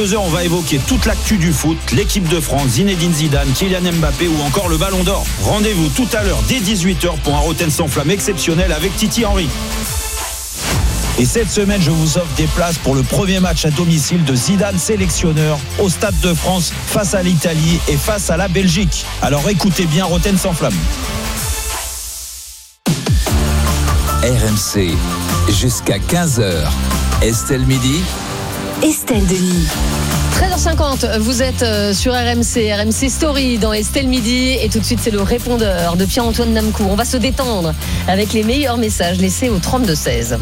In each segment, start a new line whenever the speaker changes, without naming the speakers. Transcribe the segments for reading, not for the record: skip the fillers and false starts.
2 heures, on va évoquer toute l'actu du foot, l'équipe de France, Zinedine Zidane, Kylian Mbappé ou encore le Ballon d'Or. Rendez-vous tout à l'heure dès 18h pour un Rotten sans flamme exceptionnel avec Titi Henry. Et cette semaine, je vous offre des places pour le premier match à domicile de Zidane sélectionneur au Stade de France face à l'Italie et face à la Belgique. Alors écoutez bien Rotten sans flamme.
RMC, jusqu'à 15h. Estelle Midi.
Estelle Denis.
13h50, vous êtes sur RMC Story dans Estelle Midi et tout de suite c'est le répondeur de Pierre-Antoine Damcourt. On va se détendre avec les meilleurs messages laissés au 32-16.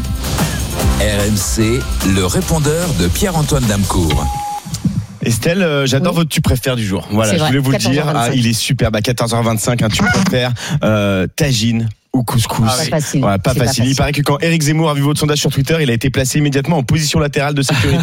RMC, le répondeur de Pierre-Antoine Damcourt.
Estelle, j'adore votre tu préfères du jour. Voilà, je voulais vous le dire. Il est superbe à 14h25. Un tu préfères tagine ou couscous.
Pas facile.
Ouais, pas facile. Il paraît que quand Éric Zemmour a vu votre sondage sur Twitter, il a été placé immédiatement en position latérale de sécurité.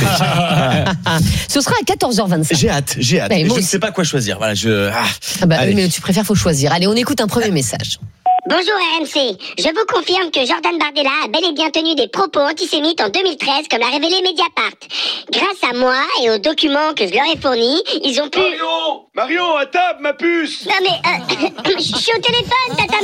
Ce sera à 14h25.
J'ai hâte.
Mais
je ne sais pas quoi choisir. Voilà,
oui, mais tu préfères, faut choisir. Allez, on écoute un premier message.
Bonjour RMC, je vous confirme que Jordan Bardella a bel et bien tenu des propos antisémites en 2013 comme l'a révélé Mediapart. Grâce à moi et aux documents que je leur ai fournis, ils ont pu...
Mario, à table, ma puce.
Non mais, je suis au téléphone, Tata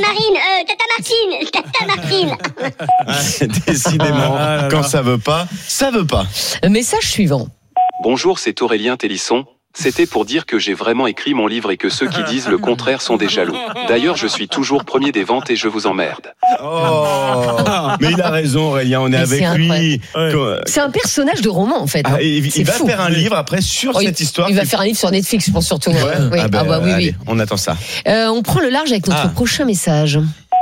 Martine.
Décidément, quand ça veut pas, ça veut pas.
Message suivant.
Bonjour, c'est Aurélien Télisson. C'était pour dire que j'ai vraiment écrit mon livre et que ceux qui disent le contraire sont des jaloux. D'ailleurs, je suis toujours premier des ventes et je vous emmerde.
Oh, mais il a raison, Aurélien, on est avec lui.
C'est un personnage de roman, en fait.
Il va faire un livre après sur cette histoire.
Il va faire un livre sur Netflix, je pense surtout.
Ouais.
Oui.
Allez, on attend ça.
On prend le large avec notre prochain message.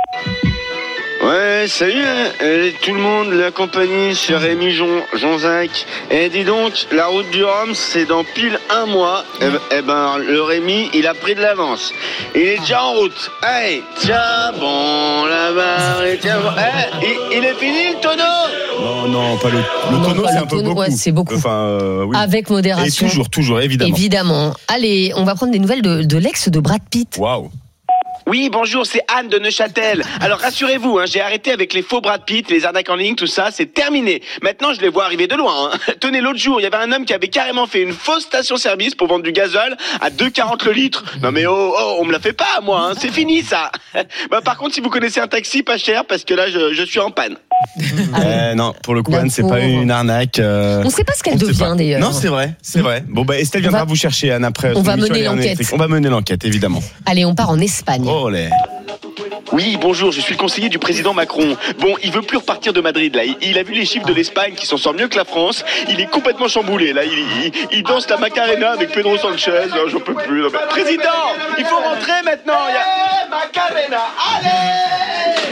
Ouais, salut tout le monde, la compagnie, c'est Rémi Jean-Jacques. Et dis donc, la route du Rhum, c'est dans pile un mois. Eh ben, le Rémi, il a pris de l'avance. Il est déjà en route. Hey, tiens bon, là-bas, tiens bon. Il est fini le tonneau?
Non, pas le tonneau, c'est un peu beaucoup.
Ouais, c'est beaucoup.
Oui.
Avec modération.
Et toujours, évidemment.
Allez, on va prendre des nouvelles de l'ex de Brad Pitt.
Waouh.
Oui, bonjour, c'est Anne de Neuchâtel. Alors rassurez-vous, j'ai arrêté avec les faux Brad Pitt, les arnaques en ligne, tout ça, c'est terminé. Maintenant, je les vois arriver de loin. Tenez, l'autre jour, il y avait un homme qui avait carrément fait une fausse station-service pour vendre du gazole à 2,40 le litre. Non mais on me la fait pas, moi, c'est fini ça. Par contre, si vous connaissez un taxi pas cher, parce que là, je suis en panne.
Non, pour le coup, Anne, c'est pas une arnaque.
On sait pas ce qu'elle devient d'ailleurs.
Non, c'est vrai. Bon, Estelle viendra vous chercher, Anne, après.
On va mener l'enquête.
On va mener l'enquête, évidemment.
Allez, on part en Espagne.
Olé.
Oui, bonjour, je suis le conseiller du président Macron. Bon, il veut plus repartir de Madrid, là. Il a vu les chiffres de l'Espagne qui s'en sort mieux que la France. Il est complètement chamboulé, là. Il danse la Macarena avec Pedro Sanchez. Non, j'en peux plus. Non, mais... Président, il faut rentrer maintenant. Macarena, allez!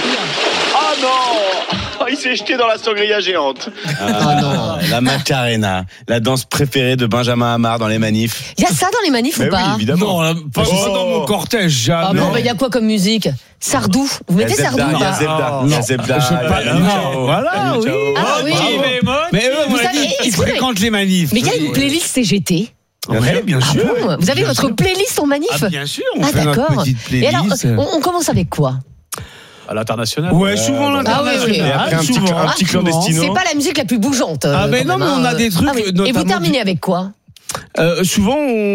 Oh non! Il s'est jeté dans la sangria géante.
Non, la Macarena, la danse préférée de Benjamin Hamar dans les manifs.
Il y a ça dans les manifs ou pas?
Oui, évidemment.
Non, pas dans mon cortège, jamais.
Ah bon, il y a quoi comme musique? Sardou. Vous mettez Sardou ou pas?
Il y a Zebda.
Voilà, oui.
Ah oui.
Mais ils fréquentent les manifs.
Mais il y a une playlist CGT.
Oui, bien sûr.
Bon, vous avez votre playlist en manif?
Bien sûr, on fait notre petite playlist.
Et alors, on commence avec quoi?
À l'international.
Ouais, souvent l'international.
Et après un petit clandestino.
C'est pas la musique la plus bougeante.
Mais non, mais on a des trucs.
Et vous terminez avec quoi?
Souvent,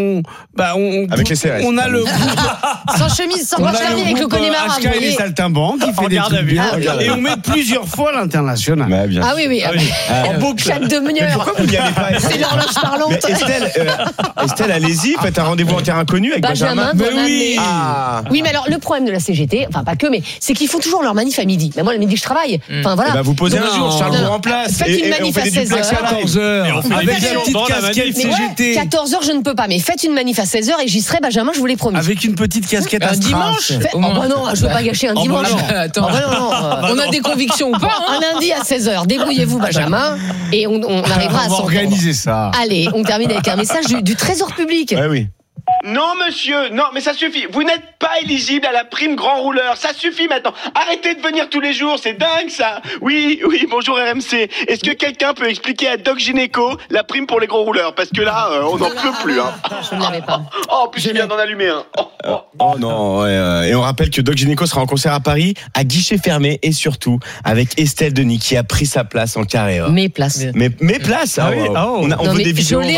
avec les CRS.
On a le
sans chemise, sans manche avec le Connemara.
HK et les saltimbanques qui fait des trucs bien. Et on met plusieurs fois l'international.
Ah oui. En boucle. Chaque demi-heure.
Pourquoi vous n'y allez pas?
C'est l'horloge parlante.
Estelle, allez-y, faites un rendez-vous en terrain inconnu avec Benjamin.
Oui. Oui, mais alors le problème de la CGT, enfin pas que, mais c'est qu'ils font toujours leur manif à midi. Mais moi, le midi, je travaille. Enfin voilà.
Vous posez un jour, Charles vous remplace.
Faites une manif à
16h. Avec la petite casquette CGT.
14h, je ne peux pas, mais faites une manif à 16h et j'y serai, Benjamin, je vous l'ai promis.
Avec une petite casquette à
dimanche. Non, je veux pas gâcher un dimanche.
Attends.
On a des convictions ou pas? Un lundi à 16h, débrouillez-vous, Benjamin, et on arrivera à
organiser ça.
Allez, on termine avec un message du Trésor public.
Oui.
Non, monsieur, non, mais ça suffit. Vous n'êtes pas éligible à la prime grand rouleur. Ça suffit maintenant. Arrêtez de venir tous les jours, c'est dingue ça. Oui, bonjour RMC. Est-ce que quelqu'un peut expliquer à Doc Gynéco la prime pour les gros rouleurs? Parce que là, on n'en peut plus.
Je ne l'avais pas.
Oh, plus il vient d'en allumer un.
Oh non, ouais, et on rappelle que Doc Gynéco sera en concert à Paris, à guichet fermé, et surtout avec Estelle Denis qui a pris sa place en carré.
Mes places.
Mes places. On veut des vidéos.